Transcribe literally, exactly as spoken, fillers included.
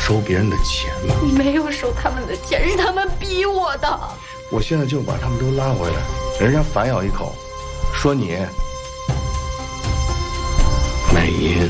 收别人的钱吗？ 你没有收他们的钱，是他们逼我的。 我现在就把他们都拉回来，人家反咬一口，说你美银。